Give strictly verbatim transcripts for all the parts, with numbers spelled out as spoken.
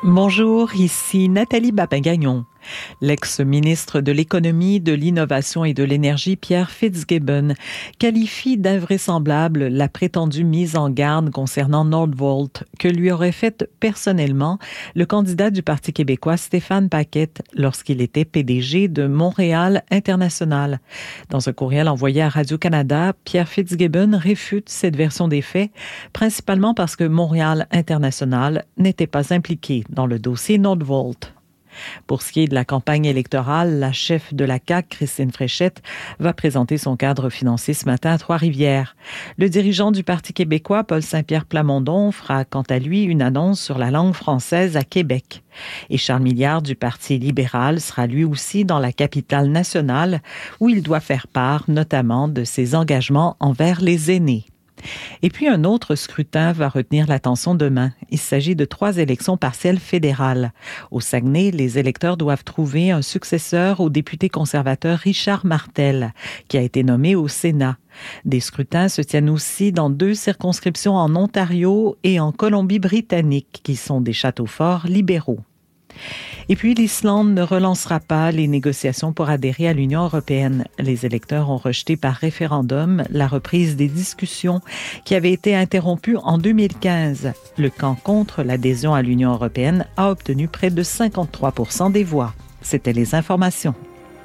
Bonjour, ici Nathalie Babin-Gagnon. L'ex-ministre de l'Économie, de l'Innovation et de l'Énergie, Pierre Fitzgibbon, qualifie d'invraisemblable la prétendue mise en garde concernant Nordvolt que lui aurait faite personnellement le candidat du Parti québécois Stéphane Paquette lorsqu'il était P D G de Montréal International. Dans un courriel envoyé à Radio-Canada, Pierre Fitzgibbon réfute cette version des faits, principalement parce que Montréal International n'était pas impliqué dans le dossier Nordvolt. Pour ce qui est de la campagne électorale, la chef de la C A Q, Christine Fréchette, va présenter son cadre financier ce matin à Trois-Rivières. Le dirigeant du Parti québécois, Paul Saint-Pierre Plamondon, fera quant à lui une annonce sur la langue française à Québec. Et Charles Milliard du Parti libéral sera lui aussi dans la capitale nationale, où il doit faire part notamment de ses engagements envers les aînés. Et puis un autre scrutin va retenir l'attention demain. Il s'agit de trois élections partielles fédérales. Au Saguenay, les électeurs doivent trouver un successeur au député conservateur Richard Martel, qui a été nommé au Sénat. Des scrutins se tiennent aussi dans deux circonscriptions en Ontario et en Colombie-Britannique, qui sont des châteaux forts libéraux. Et puis, l'Islande ne relancera pas les négociations pour adhérer à l'Union européenne. Les électeurs ont rejeté par référendum la reprise des discussions qui avaient été interrompues en deux mille quinze. Le camp contre l'adhésion à l'Union européenne a obtenu près de cinquante-trois pour cent des voix. C'était les informations.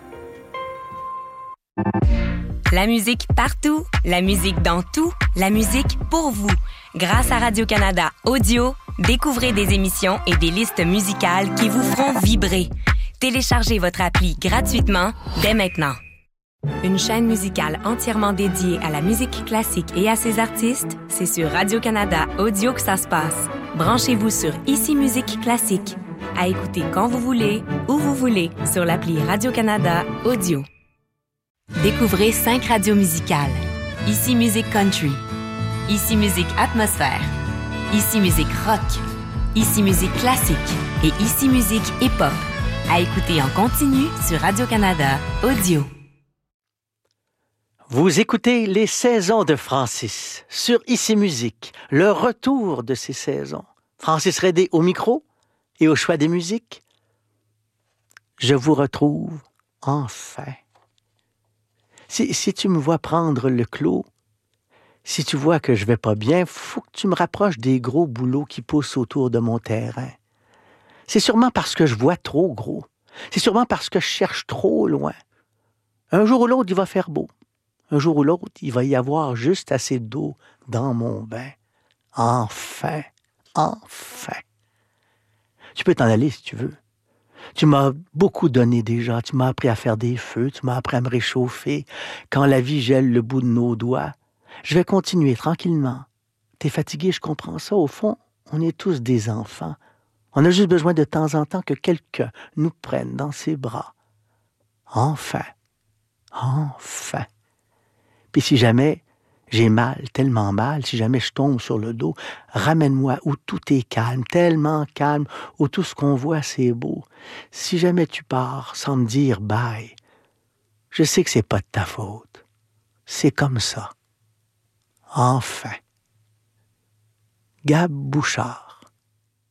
La musique partout, la musique dans tout, la musique pour vous. Grâce à Radio-Canada Audio, découvrez des émissions et des listes musicales qui vous feront vibrer. Téléchargez votre appli gratuitement dès maintenant. Une chaîne musicale entièrement dédiée à la musique classique et à ses artistes, c'est sur Radio-Canada Audio que ça se passe. Branchez-vous sur Ici Musique Classique. À écouter quand vous voulez, où vous voulez, sur l'appli Radio-Canada Audio. Découvrez cinq radios musicales. Ici Musique Country. Ici Musique Atmosphère. Ici Musique Rock. Ici Musique Classique. Et Ici Musique Hip-Hop. À écouter en continu sur Radio-Canada Audio. Vous écoutez les saisons de Francis sur Ici Musique, le retour de ces saisons. Francis Redé au micro et au choix des musiques. Je vous retrouve enfin. Si, si tu me vois prendre le clos, si tu vois que je vais pas bien, faut que tu me rapproches des gros bouleaux qui poussent autour de mon terrain. C'est sûrement parce que je vois trop gros. C'est sûrement parce que je cherche trop loin. Un jour ou l'autre, il va faire beau. Un jour ou l'autre, il va y avoir juste assez d'eau dans mon bain. Enfin, enfin. Tu peux t'en aller si tu veux. Tu m'as beaucoup donné déjà. Tu m'as appris à faire des feux. Tu m'as appris à me réchauffer. Quand la vie gèle le bout de nos doigts, je vais continuer tranquillement. T'es fatigué, je comprends ça. Au fond, on est tous des enfants. On a juste besoin de temps en temps que quelqu'un nous prenne dans ses bras. Enfin. Enfin. Puis si jamais j'ai mal, tellement mal, si jamais je tombe sur le dos, ramène-moi où tout est calme, tellement calme, où tout ce qu'on voit, c'est beau. Si jamais tu pars sans me dire bye, je sais que c'est pas de ta faute. C'est comme ça. Enfin. Gab Bouchard.